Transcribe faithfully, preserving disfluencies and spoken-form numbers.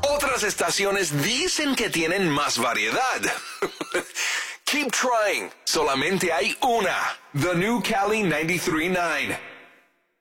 Otras estaciones dicen que tienen más variedad. Keep trying. Solamente hay una. The New Cali ninety-three point nine.